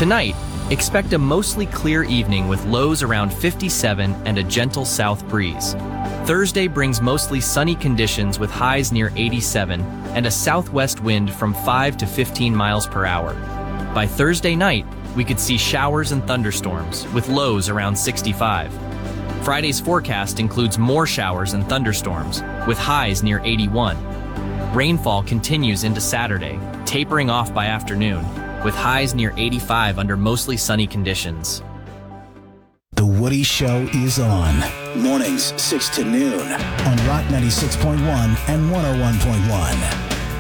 Tonight, expect a mostly clear evening with lows around 57 and a gentle south breeze. Thursday brings mostly sunny conditions with highs near 87 and a southwest wind from 5 to 15 miles per hour. By Thursday night, we could see showers and thunderstorms with lows around 65. Friday's forecast includes more showers and thunderstorms with highs near 81. Rainfall continues into Saturday, tapering off by afternoon, with highs near 85 under mostly sunny conditions. The Woody Show is on. Mornings, 6 to noon. On Rock 96.1 and 101.1.